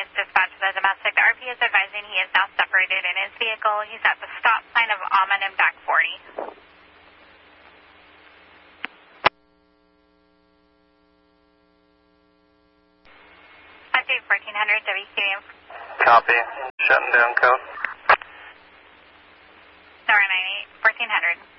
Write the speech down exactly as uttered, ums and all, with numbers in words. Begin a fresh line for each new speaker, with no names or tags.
is dispatched to the domestic. The R P is advising he is now separated in his vehicle. He's at the stop sign of Almond and back forty. Update fourteen hundred W Q M.
Copy. Shutting down code.
Nora nine eight, fourteen hundred.